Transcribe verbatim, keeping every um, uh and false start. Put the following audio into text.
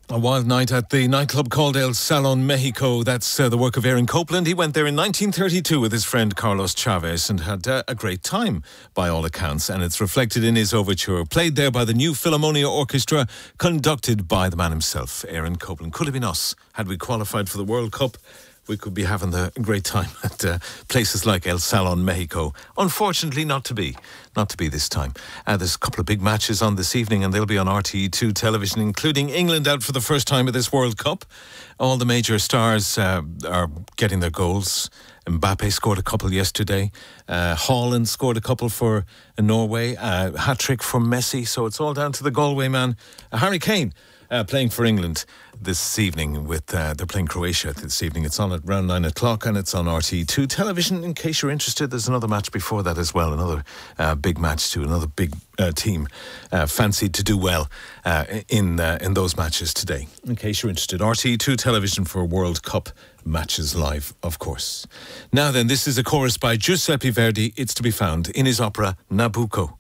A wild night at the nightclub called El Salon Mexico. That's uh, the work of Aaron Copland. He went there in nineteen thirty-two with his friend Carlos Chavez and had uh, a great time by all accounts. And it's reflected in his overture, played there by the New Philharmonia Orchestra, conducted by the man himself, Aaron Copland. Could have been us. Had we qualified for the World Cup, we could be having a great time at uh, places like El Salon Mexico. Unfortunately, not to be. Not to be this time. Uh, there's a couple of big matches on this evening and they'll be on R T E two television, including England out for the first time at this World Cup. All the major stars uh, are getting their goals. Mbappe scored a couple yesterday. Uh, Haaland scored a couple for uh, Norway. Uh, hat-trick for Messi. So it's all down to the Galway man. Uh, Harry Kane uh, playing for England this evening with, uh, they're playing Croatia this evening. It's on at around nine o'clock and it's on R T E two television. In case you're interested, there's another match before that as well. Another uh, big match too. Another big uh, team uh, fancied to do well uh, in uh, in those matches today. In case you're interested, R T E two television for World Cup matches live, of course. Now then, this is a chorus by Giuseppe Verdi. It's to be found in his opera Nabucco.